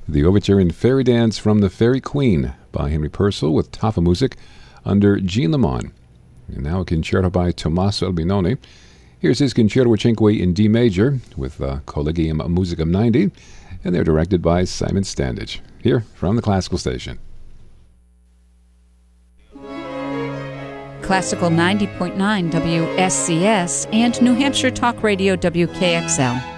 the overture in Fairy Dance from the Fairy Queen by Henry Purcell with Tafa Music under Jean Lemon. And now a concerto by Tommaso Albinoni. Here's his Concerto Cinque in D major with Collegium Musicum 90, and they're directed by Simon Standage. Here from the Classical Station. Classical 90.9 WSCS and New Hampshire Talk Radio WKXL.